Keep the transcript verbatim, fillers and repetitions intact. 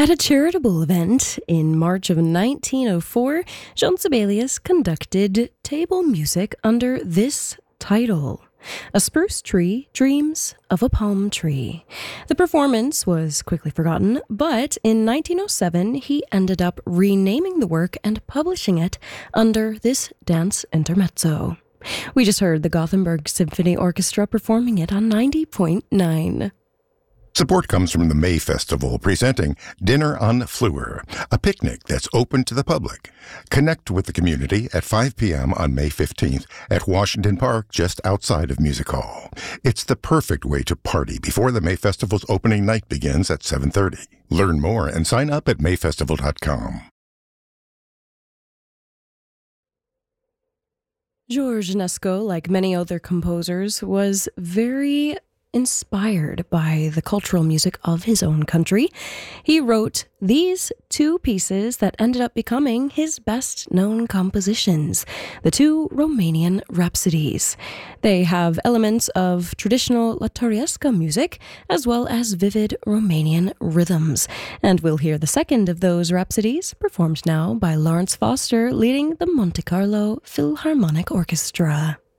At a charitable event in March of nineteen oh four, Jean Sibelius conducted table music under this title: A Spruce Tree Dreams of a Palm Tree. The performance was quickly forgotten, but in nineteen oh seven he ended up renaming the work and publishing it under this dance intermezzo. We just heard the Gothenburg Symphony Orchestra performing it on ninety point nine. Support comes from the May Festival, presenting Dinner on Fleur, a picnic that's open to the public. Connect with the community at five p.m. on May fifteenth at Washington Park, just outside of Music Hall. It's the perfect way to party before the May Festival's opening night begins at seven thirty. Learn more and sign up at may festival dot com. Georges Enesco, like many other composers, was very inspired by the cultural music of his own country. He wrote these two pieces that ended up becoming his best-known compositions, the two Romanian Rhapsodies. They have elements of traditional La Torresca music, as well as vivid Romanian rhythms. And we'll hear the second of those Rhapsodies, performed now by Lawrence Foster, leading the Monte Carlo Philharmonic Orchestra.